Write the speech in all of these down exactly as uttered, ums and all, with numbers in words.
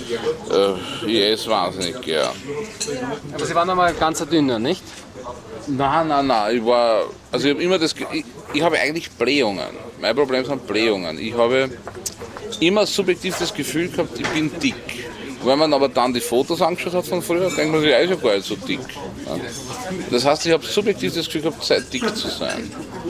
Äh, ich esse wahnsinnig gern. Aber Sie waren einmal ganz ein dünner, nicht? Nein, nein, nein. Ich war, also ich habe immer das, Ge- ich, ich habe eigentlich Blähungen. Mein Problem sind Blähungen. Ich habe immer subjektiv das Gefühl gehabt, ich bin dick. Wenn man aber dann die Fotos angeschaut hat von früher, denkt man sich, ja, ist ja gar nicht so dick. Ja. Das heißt, ich habe subjektiv das Gefühl gehabt, sehr dick zu sein.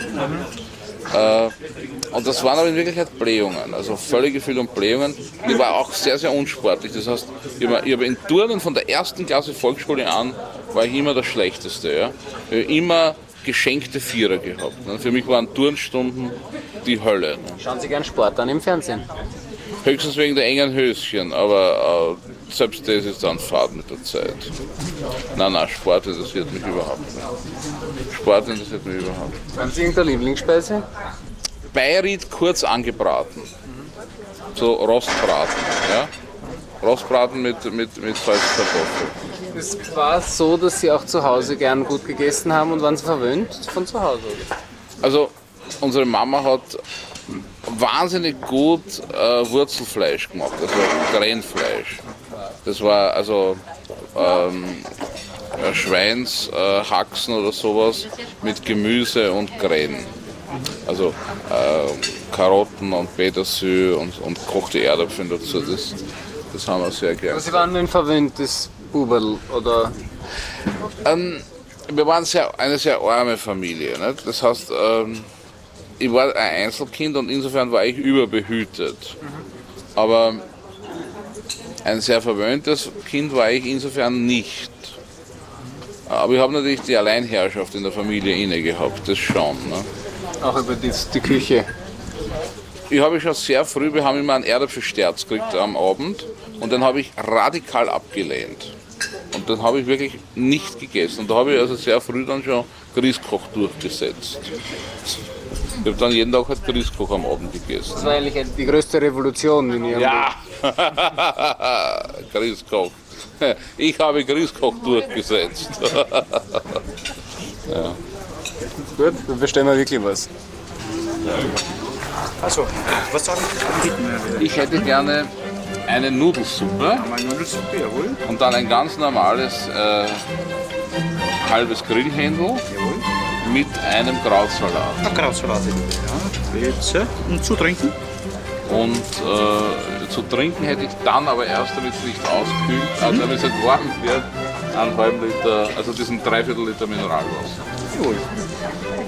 Äh, und das waren aber in Wirklichkeit Blähungen, also völlige Gefühl und Blähungen. Ich war auch sehr, sehr unsportlich. Das heißt, ich habe, ich habe in Turnen von der ersten Klasse Volksschule an, war ich immer der Schlechteste. Ja. Ich habe immer geschenkte Vierer gehabt. Und für mich waren Turnstunden die Hölle. Schauen Sie gern Sport an im Fernsehen? Höchstens wegen der engen Höschen, aber äh, selbst das ist dann Fahrt mit der Zeit. Nein, nein, Sport interessiert mich überhaupt nicht. Sport interessiert mich überhaupt nicht. Haben Sie irgendeine Lieblingsspeise? Beiried kurz angebraten. So Rostbraten, ja? Rostbraten mit, mit, mit Salzkartoffeln. Es war so, dass Sie auch zu Hause gern gut gegessen haben und waren Sie verwöhnt von zu Hause? Also, unsere Mama hat wahnsinnig gut äh, Wurzelfleisch gemacht, also Krähenfleisch. Das war also ähm, Schweinshaxen äh, oder sowas mit Gemüse und Krähen. Also äh, Karotten und Petersilie und, und gekochte Erdäpfel dazu, das, das haben wir sehr gerne. Sie waren ein verwöhntes Buberl, oder? Ähm, wir waren sehr, eine sehr arme Familie. Nicht? Das heißt, ähm, ich war ein Einzelkind und insofern war ich überbehütet. Aber ein sehr verwöhntes Kind war ich insofern nicht. Aber ich habe natürlich die Alleinherrschaft in der Familie inne gehabt, das schon. Ne? Auch über die, die Küche. Ich habe schon sehr früh, wir haben immer einen Erdäpfelsterz gekriegt am Abend und den habe ich radikal abgelehnt. Und den habe ich wirklich nicht gegessen. Und da habe ich also sehr früh dann schon Grießkoch durchgesetzt. Ich habe dann jeden Tag halt Grießkoch am Abend gegessen. Das war eigentlich die größte Revolution in Ihrem Ja, Grießkoch. Ich habe Grießkoch durchgesetzt. Ja. Gut, dann bestellen wir wirklich was. Also, was haben Sie bieten? Ich hätte gerne eine Nudelsuppe Einmal Nudelsuppe, jawohl. und dann ein ganz normales äh, halbes Grillhändel Jawohl. mit einem Krautsalat. Ein Krautsalat bitte. Ja, bitte. Und zu trinken? Und äh, zu trinken hätte ich dann aber erst, damit es nicht auskühlt, also damit es nicht warm wird, einen halben Liter, also diesen Dreiviertel Liter Mineralwasser. Jawohl.